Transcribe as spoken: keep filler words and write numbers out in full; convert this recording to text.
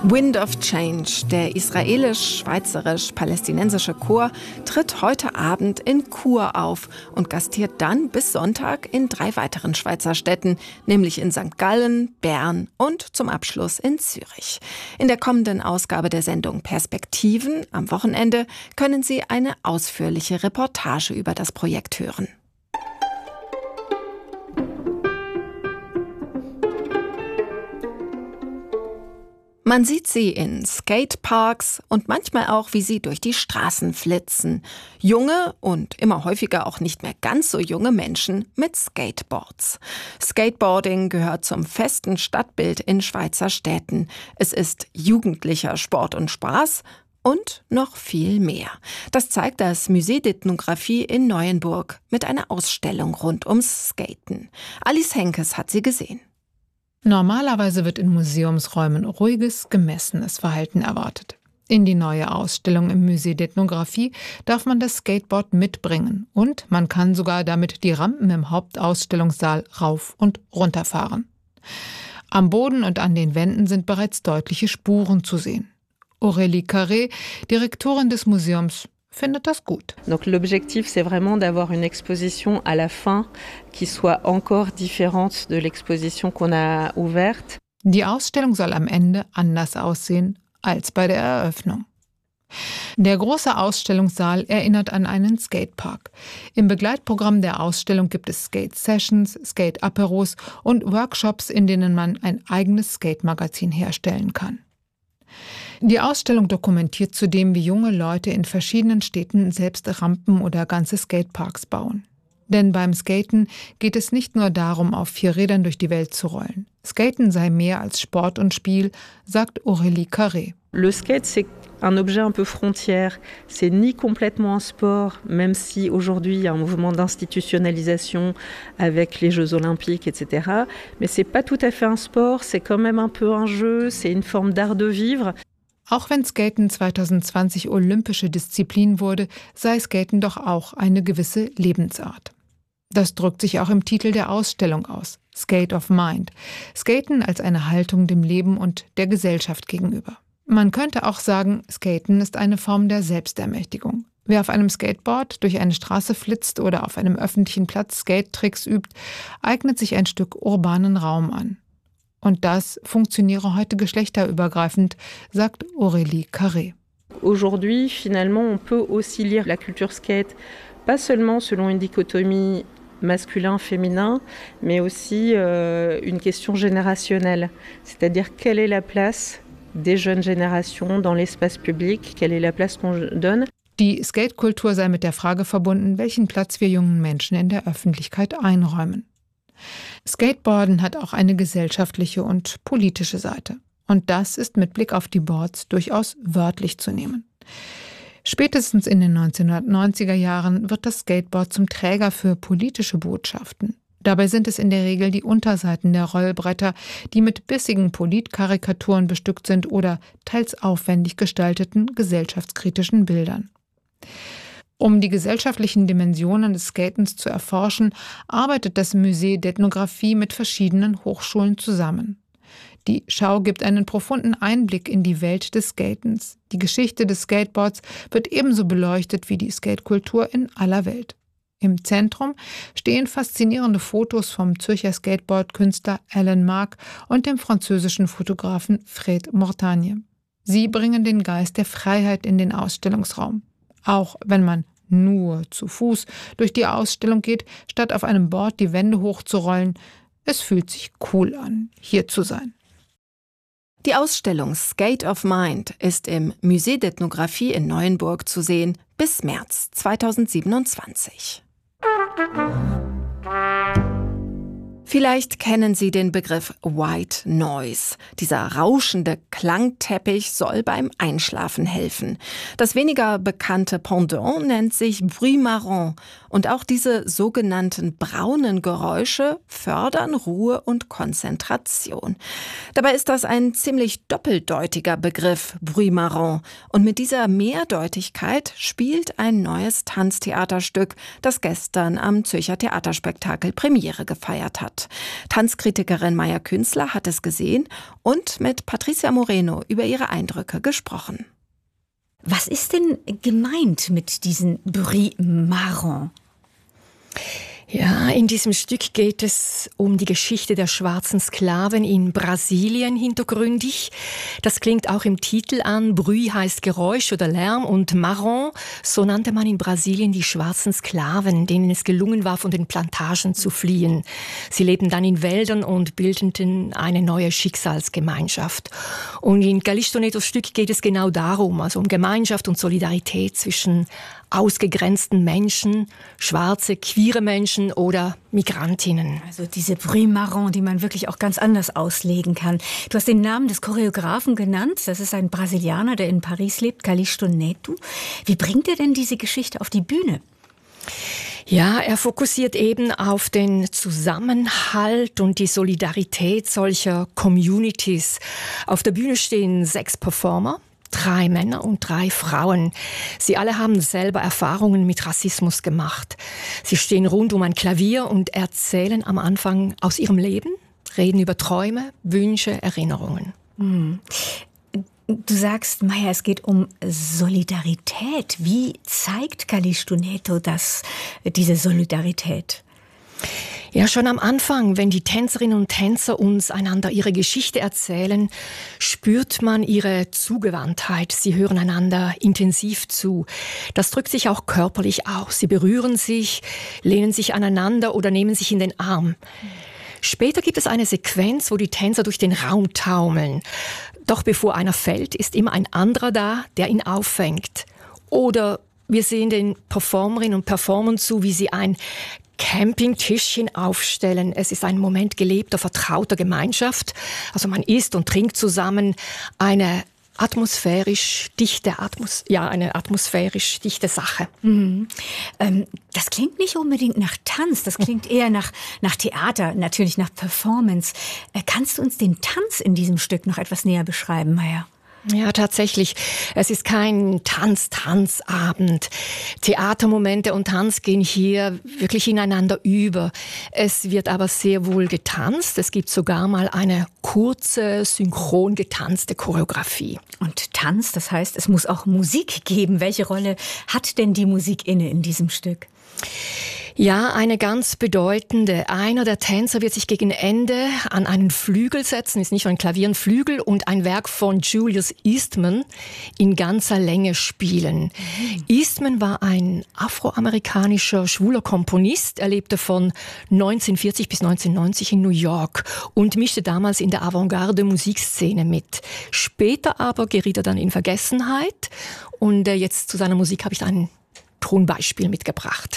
Wind of Change, der israelisch-schweizerisch-palästinensische Chor, tritt heute Abend in Chur auf und gastiert dann bis Sonntag in drei weiteren Schweizer Städten, nämlich in Sankt Gallen, Bern und zum Abschluss in Zürich. In der kommenden Ausgabe der Sendung Perspektiven am Wochenende können Sie eine ausführliche Reportage über das Projekt hören. Man sieht sie in Skateparks und manchmal auch, wie sie durch die Straßen flitzen. Junge und immer häufiger auch nicht mehr ganz so junge Menschen mit Skateboards. Skateboarding gehört zum festen Stadtbild in Schweizer Städten. Es ist jugendlicher Sport und Spaß und noch viel mehr. Das zeigt das Musée d'Ethnographie in Neuenburg mit einer Ausstellung rund ums Skaten. Alice Henkes hat sie gesehen. Normalerweise wird in Museumsräumen ruhiges, gemessenes Verhalten erwartet. In die neue Ausstellung im Musée d'Ethnographie darf man das Skateboard mitbringen und man kann sogar damit die Rampen im Hauptausstellungssaal rauf und runter fahren. Am Boden und an den Wänden sind bereits deutliche Spuren zu sehen. Aurélie Carré, Direktorin des Museums, findet das gut. Donc l'objectif c'est vraiment d'avoir une exposition à la fin qui soit encore différente de l'exposition qu'on a ouverte. Die Ausstellung soll am Ende anders aussehen als bei der Eröffnung. Der große Ausstellungssaal erinnert an einen Skatepark. Im Begleitprogramm der Ausstellung gibt es Skate-Sessions, Skate-Aperos und Workshops, in denen man ein eigenes Skate-Magazin herstellen kann. Die Ausstellung dokumentiert zudem, wie junge Leute in verschiedenen Städten selbst Rampen oder ganze Skateparks bauen. Denn beim Skaten geht es nicht nur darum, auf vier Rädern durch die Welt zu rollen. Skaten sei mehr als Sport und Spiel, sagt Aurélie Carré. Le skate, c'est un objet un peu frontière. C'est ni complètement un sport, même si aujourd'hui il y a un mouvement d'institutionnalisation avec les Jeux Olympiques, et cetera. Mais c'est pas tout à fait un sport, c'est quand même un peu un jeu, c'est une forme d'art de vivre. Auch wenn Skaten zwanzig zwanzig olympische Disziplin wurde, sei Skaten doch auch eine gewisse Lebensart. Das drückt sich auch im Titel der Ausstellung aus, Skate of Mind. Skaten als eine Haltung dem Leben und der Gesellschaft gegenüber. Man könnte auch sagen, Skaten ist eine Form der Selbstermächtigung. Wer auf einem Skateboard durch eine Straße flitzt oder auf einem öffentlichen Platz Skate-Tricks übt, eignet sich ein Stück urbanen Raum an. Und das funktioniere heute geschlechterübergreifend, sagt Aurélie Carré. Aujourd'hui, finalement, on peut aussi lire la culture skate, pas seulement selon une dichotomie masculin-féminin, mais aussi euh, une question générationnelle. C'est-à-dire, quelle est la place des jeunes générations dans l'espace public, quelle est la place qu'on donne. Die Skatekultur sei mit der Frage verbunden, welchen Platz wir jungen Menschen in der Öffentlichkeit einräumen. Skateboarden hat auch eine gesellschaftliche und politische Seite. Und das ist mit Blick auf die Boards durchaus wörtlich zu nehmen. Spätestens in den neunzehnhundertneunziger Jahren wird das Skateboard zum Träger für politische Botschaften. Dabei sind es in der Regel die Unterseiten der Rollbretter, die mit bissigen Politkarikaturen bestückt sind oder teils aufwendig gestalteten gesellschaftskritischen Bildern. Um die gesellschaftlichen Dimensionen des Skatens zu erforschen, arbeitet das Musée d'Ethnographie mit verschiedenen Hochschulen zusammen. Die Schau gibt einen profunden Einblick in die Welt des Skatens. Die Geschichte des Skateboards wird ebenso beleuchtet wie die Skatekultur in aller Welt. Im Zentrum stehen faszinierende Fotos vom Zürcher Skateboard-Künstler Alan Marc und dem französischen Fotografen Fred Mortagne. Sie bringen den Geist der Freiheit in den Ausstellungsraum. Auch wenn man nur zu Fuß durch die Ausstellung geht, statt auf einem Board die Wände hochzurollen, es fühlt sich cool an, hier zu sein. Die Ausstellung Skate of Mind ist im Musée d'Ethnographie in Neuenburg zu sehen bis März zweitausendsiebenundzwanzig. Vielleicht kennen Sie den Begriff White Noise. Dieser rauschende Klangteppich soll beim Einschlafen helfen. Das weniger bekannte Pendant nennt sich Bruit marron. Und auch diese sogenannten braunen Geräusche fördern Ruhe und Konzentration. Dabei ist das ein ziemlich doppeldeutiger Begriff, Bruit marron. Und mit dieser Mehrdeutigkeit spielt ein neues Tanztheaterstück, das gestern am Zürcher Theaterspektakel Premiere gefeiert hat. begeistert. Tanzkritikerin Maya Künzler hat es gesehen und mit Patricia Moreno über ihre Eindrücke gesprochen. Was ist denn gemeint mit diesen Bruits marrons? Ja, in diesem Stück geht es um die Geschichte der schwarzen Sklaven in Brasilien hintergründig. Das klingt auch im Titel an. Bruit heißt Geräusch oder Lärm und Marron, so nannte man in Brasilien die schwarzen Sklaven, denen es gelungen war, von den Plantagen zu fliehen. Sie lebten dann in Wäldern und bildeten eine neue Schicksalsgemeinschaft. Und in Calixto Netos Stück geht es genau darum, also um Gemeinschaft und Solidarität zwischen ausgegrenzten Menschen, schwarze, queere Menschen oder Migrantinnen. Also diese Bruits marrons, die man wirklich auch ganz anders auslegen kann. Du hast den Namen des Choreografen genannt. Das ist ein Brasilianer, der in Paris lebt, Calixto Neto. Wie bringt er denn diese Geschichte auf die Bühne? Ja, er fokussiert eben auf den Zusammenhalt und die Solidarität solcher Communities. Auf der Bühne stehen sechs Performer. Drei Männer und drei Frauen. Sie alle haben selber Erfahrungen mit Rassismus gemacht. Sie stehen rund um ein Klavier und erzählen am Anfang aus ihrem Leben, reden über Träume, Wünsche, Erinnerungen. Hm. Du sagst, Maya, es geht um Solidarität. Wie zeigt Calixto Neto das, diese Solidarität? Ja, schon am Anfang, wenn die Tänzerinnen und Tänzer uns einander ihre Geschichte erzählen, spürt man ihre Zugewandtheit. Sie hören einander intensiv zu. Das drückt sich auch körperlich aus. Sie berühren sich, lehnen sich aneinander oder nehmen sich in den Arm. Später gibt es eine Sequenz, wo die Tänzer durch den Raum taumeln. Doch bevor einer fällt, ist immer ein anderer da, der ihn auffängt. Oder wir sehen den Performerinnen und Performern zu, wie sie ein Campingtischchen aufstellen. Es ist ein Moment gelebter, vertrauter Gemeinschaft. Also man isst und trinkt zusammen, eine atmosphärisch dichte, Atmos- ja, eine atmosphärisch dichte Sache. Mhm. Ähm, das klingt nicht unbedingt nach Tanz, das klingt eher nach, nach Theater, natürlich nach Performance. Äh, kannst du uns den Tanz in diesem Stück noch etwas näher beschreiben, Maya? Ja, tatsächlich. Es ist kein Tanz-Tanz-Abend. Theatermomente und Tanz gehen hier wirklich ineinander über. Es wird aber sehr wohl getanzt. Es gibt sogar mal eine kurze, synchron getanzte Choreografie. Und Tanz, das heißt, es muss auch Musik geben. Welche Rolle hat denn die Musik inne in diesem Stück? Ja, eine ganz bedeutende. Einer der Tänzer wird sich gegen Ende an einen Flügel setzen, ist nicht nur ein Klavier, ein Flügel, und ein Werk von Julius Eastman in ganzer Länge spielen. Mhm. Eastman war ein afroamerikanischer schwuler Komponist. Er lebte von neunzehnhundertvierzig bis neunzehnhundertneunzig in New York und mischte damals in der Avantgarde-Musikszene mit. Später aber geriet er dann in Vergessenheit und jetzt zu seiner Musik habe ich ein Tonbeispiel mitgebracht.